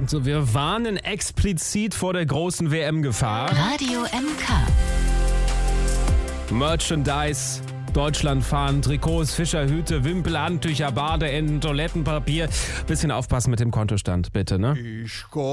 So, wir warnen explizit vor der großen WM-Gefahr. Radio MK. Merchandise, Deutschlandfahnen, Trikots, Fischerhüte, Wimpel, Handtücher, Badeenden, Toilettenpapier. Bisschen aufpassen mit dem Kontostand, bitte, ne? Ich komm